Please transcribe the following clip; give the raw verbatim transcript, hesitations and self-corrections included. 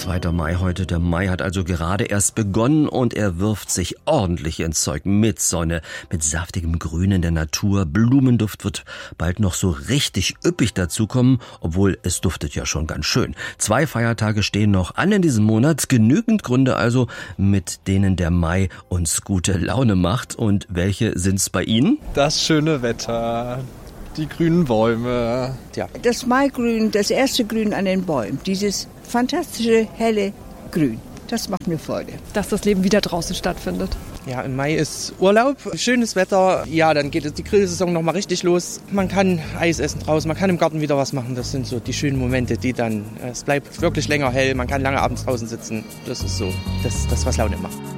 zweiter Mai heute. Der Mai hat also gerade erst begonnen und er wirft sich ordentlich ins Zeug mit Sonne, mit saftigem Grün in der Natur. Blumenduft wird bald noch so richtig üppig dazukommen, obwohl es duftet ja schon ganz schön. Zwei Feiertage stehen noch an in diesem Monat. Genügend Gründe also, mit denen der Mai uns gute Laune macht. Und welche sind's bei Ihnen? Das schöne Wetter. Die grünen Bäume. Ja. Das Maigrün, das erste Grün an den Bäumen, dieses fantastische, helle Grün, das macht mir Freude. Dass das Leben wieder draußen stattfindet. Ja, im Mai ist Urlaub, schönes Wetter. Ja, dann geht die Grillsaison nochmal richtig los. Man kann Eis essen draußen, man kann im Garten wieder was machen. Das sind so die schönen Momente, die dann, es bleibt wirklich länger hell, man kann lange abends draußen sitzen. Das ist so das, das was Laune macht.